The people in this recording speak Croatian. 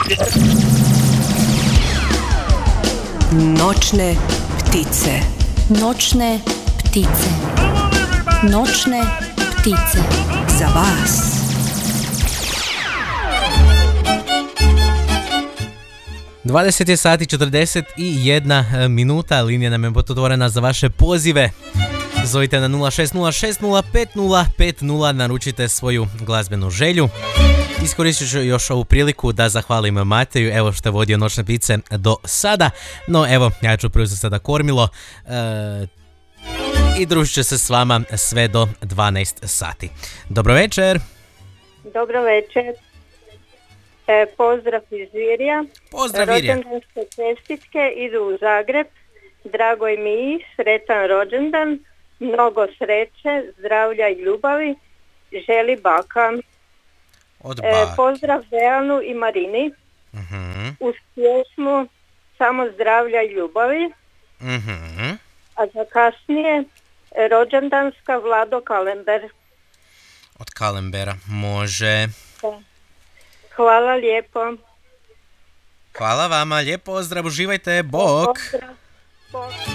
Noćne ptice. Noćne ptice. Noćne ptice. Za vas. Dvadeset je sati 41 minuta, linija nam je otvorena za vaše pozive. Zovite na 0606050050, naručite svoju glazbenu želju. Iskoristit ću još ovu priliku da zahvalim Mateju, evo što je vodio Noćne ptice do sada. No evo, ja ću preuzeti sada kormilo i družit ću se s vama sve do 12 sati. Dobro večer. Dobro večer. Pozdrav iz Virja. Pozdrav Virja. Rođendanske čestitke idu u Zagreb. Dragoj Miji, sretan rođendan. Mnogo sreće, zdravlja i ljubavi. Želi baka. Od bake. Pozdrav Dejanu i Marini. Uz pjesmu Samo zdravlja i ljubavi. A za kasnije rođendanska Vlado Kalember. Od Kalembera, može. Hvala lijepo. Hvala vama, lijep pozdrav, uživajte, bok. Pozdrav. Bok.